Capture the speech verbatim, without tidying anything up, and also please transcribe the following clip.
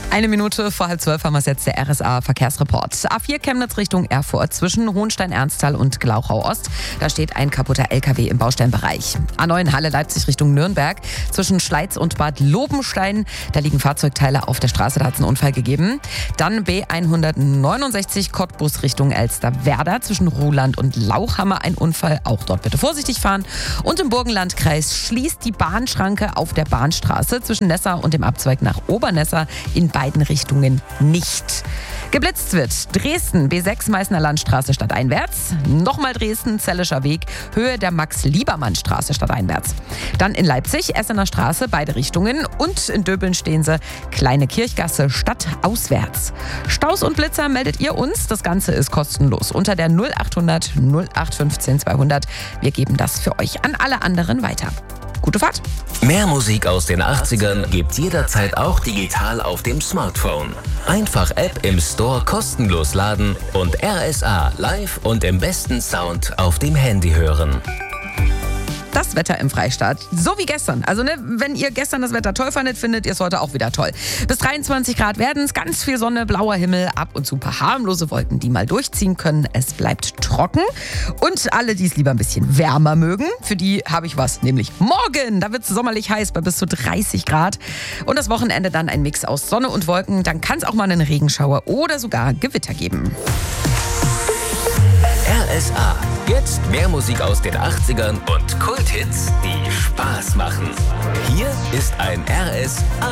Eine Minute vor halb zwölf haben wir es jetzt, der R S A-Verkehrsreport. A vier Chemnitz Richtung Erfurt zwischen Hohenstein-Ernsthal und Glauchau-Ost. Da steht ein kaputter L K W im Bausteinbereich. A neun Halle Leipzig Richtung Nürnberg zwischen Schleiz und Bad Lobenstein. Da liegen Fahrzeugteile auf der Straße, da hat es einen Unfall gegeben. Dann B hundertneunundsechzig Cottbus Richtung Elsterwerda zwischen Ruhland und Lauchhammer ein Unfall. Auch dort bitte vorsichtig fahren. Und im Burgenlandkreis schließt die Bahnschranke auf der Bahnstraße zwischen Nessa und dem Abzweig nach Obernessa in beiden Richtungen nicht. Geblitzt wird Dresden, B sechs Meißner Landstraße stadteinwärts. Nochmal Dresden, Zellischer Weg, Höhe der Max-Liebermann-Straße stadteinwärts. Dann in Leipzig, Essener Straße, beide Richtungen. Und in Döbeln stehen sie, Kleine Kirchgasse, stadtauswärts. Staus und Blitzer meldet ihr uns. Das Ganze ist kostenlos unter der null achthundert null acht fünfzehn zweihundert. Wir geben das für euch an alle anderen weiter. Gute Fahrt! Mehr Musik aus den achtzigern gibt's jederzeit auch digital auf dem Smartphone. Einfach App im Store kostenlos laden und R S A live und im besten Sound auf dem Handy hören. Das Wetter im Freistaat, so wie gestern. Also ne, wenn ihr gestern das Wetter toll fandet, findet ihr es heute auch wieder toll. Bis dreiundzwanzig Grad werden es, ganz viel Sonne, blauer Himmel, ab und zu ein paar harmlose Wolken, die mal durchziehen können. Es bleibt trocken. Und alle, die es lieber ein bisschen wärmer mögen, für die habe ich was, nämlich morgen. Da wird es sommerlich heiß bei bis zu dreißig Grad. Und das Wochenende dann ein Mix aus Sonne und Wolken. Dann kann es auch mal einen Regenschauer oder sogar Gewitter geben. R S A. Jetzt mehr Musik aus den achtzigern und Kulthits, die Spaß machen. Hier ist ein R S A.